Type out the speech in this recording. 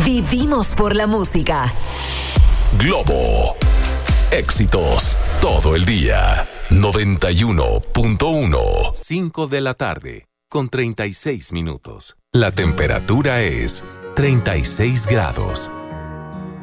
Vivimos por la música. Globo. Éxitos todo el día. 91.1. 5 de la tarde, con 36 minutos. La temperatura es 36 grados.